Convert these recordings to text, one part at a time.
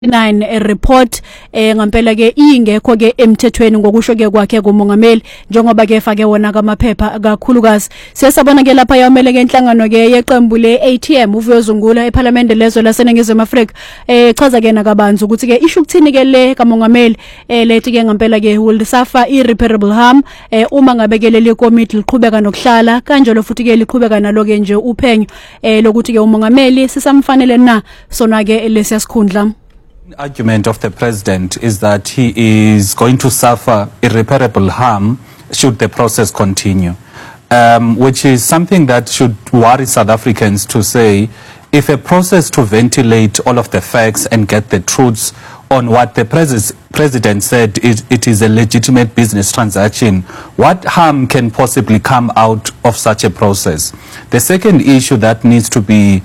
9 report ngampela ke ingekho ke emthethweni ngokusho ke kwakhe kumongameli njengoba ke fake wona kamaphepha kakhulukazi siyasabona ke lapha yamele ke inhlangano ke yeqembu le-ATM uVuyozungula eParliament lezwe laseNingizimu Afrika chaza ke nakabanzi ukuthi ke isho ukuthini ke le kamongameli lethi ke ngampela ke will suffer irreparable harm uma ngabe ke leli committee liqhubeka nokuhlala kanjalo futhi ke liqhubeka nalo ke nje uphenyo lokuthi ke umongameli sisamfanele na sona ke lesiyasikhundla. Argument of the president is that he is going to suffer irreparable harm should the process continue, which is something that should worry South Africans to say if a process to ventilate all of the facts and get the truths on what the president said it is a legitimate business transaction, what harm can possibly come out of such a process? The second issue that needs to be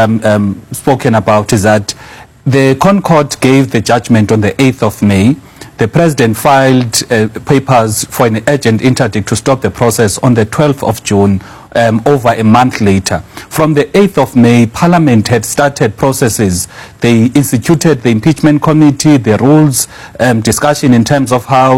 spoken about is that the ConCourt gave the judgment on the 8th of May. The president filed papers for an urgent interdict to stop the process on the 12th of June, over a month later. From the 8th of May, Parliament had started processes. They instituted the impeachment committee, the rules, discussion in terms of how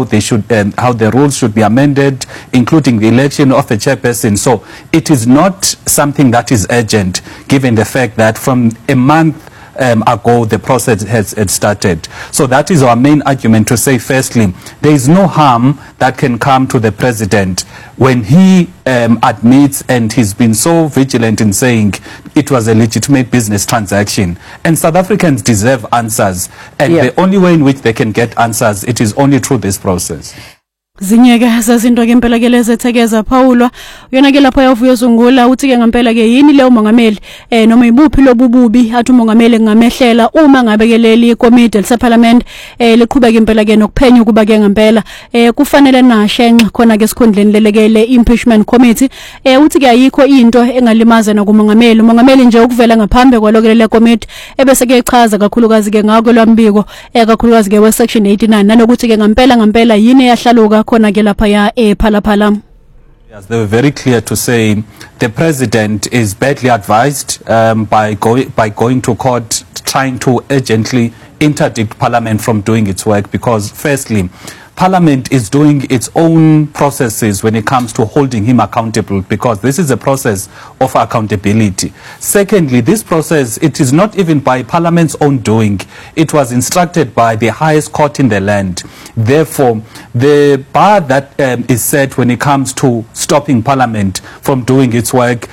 the rules should be amended, including the election of a chairperson. So it is not something that is urgent, given the fact that from a month ago the process has started. So that is our main argument to say, firstly, there is no harm that can come to the president when he admits, and he's been so vigilant in saying it was a legitimate business transaction. And South Africans deserve answers, and the only way in which they can get answers, it is only through this process. Zinyeke zazinto ke impela ke lezethekeza Paulo uyona ke lapha yaVuyozungula uthi ke ngampela ke yini le umongameli noma ibuphi lobububi athi umongameli ngamehlela uma ngabe ke leli committee leParliament liqhubeka impela ke nokuphenya kuba ke ngampela kufanele nashenxa khona ke sikhundleni lelekele impeachment committee uthi ke ayikho into engalimaza nakumongameli umongameli nje ukuvela ngaphambi kwaloko lele committee ebese ke echaza kakhulukazi ke ngako lwambiko kakhulukazi ke we section 89 nalokuthi ke ngampela yini yahlaluka khona ke lapha ya ephalaphala. Yes, they were very clear to say the president is badly advised by going to court, trying to urgently interdict Parliament from doing its work, because firstly, Parliament is doing its own processes when it comes to holding him accountable, because this is a process of accountability. Secondly, this process, it is not even by Parliament's own doing. It was instructed by the highest court in the land. Therefore, the bar that is set when it comes to stopping Parliament from doing its work,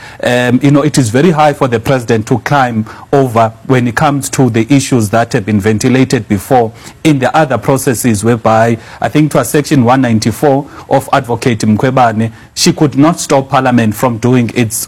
it is very high for the president to climb over when it comes to the issues that have been ventilated before in the other processes, whereby I think it was section 194 of Advocate Mkhwebane, she could not stop Parliament from doing its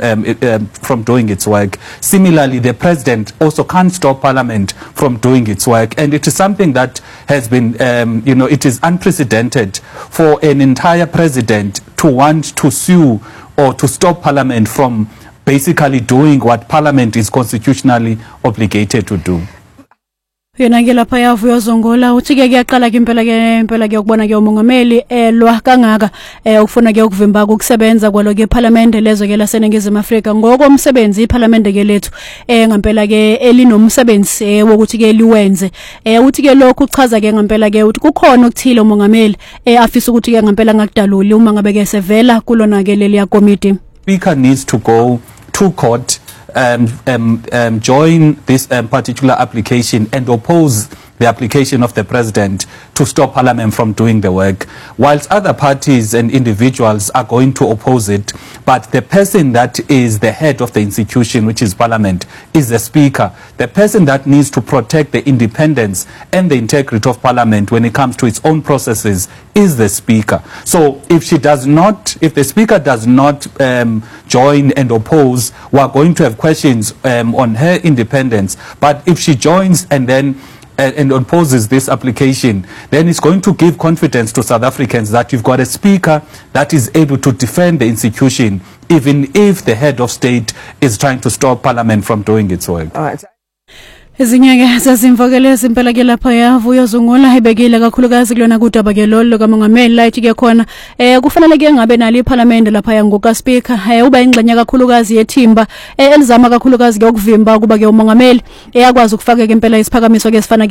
work. Similarly, the president also can't stop Parliament from doing its work, and it is something that has been, it is unprecedented for an entire president to want to sue or to stop Parliament from basically doing what Parliament is constitutionally obligated to do. Yena ke lapha yaVuyozungula uthi ke kuyaqala ke impela ke ukubona ke umongameli elwa kangaka ufuna ke ukuvimba ukusebenza kwalo ke eParliament lezwe ke laseNingizimu Afrika ngokomsebenzi iParliament ke lethu ngampela ke elinomsebenzi wokuthi ke liwenze uthi ke lokhu uchaza ke ngampela ke uthi kukhona ukuthile umongameli afisa ukuthi ke ngampela ngakudaluli uma ngabe ke sevela kulona ke leli ya committee. Speaker needs to go to court, join this particular application and oppose the application of the president to stop Parliament from doing the work, whilst other parties and individuals are going to oppose it. But the person that is the head of the institution, which is Parliament, is the Speaker. The person that needs to protect the independence and the integrity of Parliament when it comes to its own processes is the Speaker. So if the Speaker does not join and oppose, we are going to have questions on her independence. But if she joins and then and opposes this application, then it's going to give confidence to South Africans that you've got a speaker that is able to defend the institution, even if the head of state is trying to stop Parliament from doing its work. All right. Ezinye-ke sazimvakeleza impela ke lapha yavuyo zungula ibekile kakhulukazi kulona kudaba ke lolo kamongameli la ke khona kufanele ke ngabe nalo iParliament lapha yangoka speaker uba ingxenye kakhulukazi yethimba elizama kakhulukazi ke ukuvimba kuba ke umongameli eyakwazi ukufaka ke impela isiphakamiso ke sifana